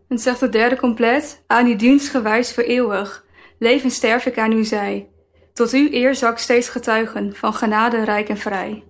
En zegt het derde couplet: aan uw dienst gewijs voor eeuwig, leef en sterf ik aan uw zij. Tot uw eer zal ik steeds getuigen, van genade rijk en vrij.